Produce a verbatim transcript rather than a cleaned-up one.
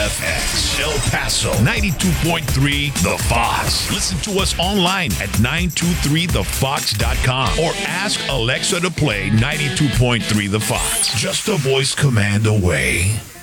F X, El Paso, ninety-two point three The Fox. Listen to us online at nine two three the fox dot com or ask Alexa to play ninety-two point three The Fox. Just a voice command away.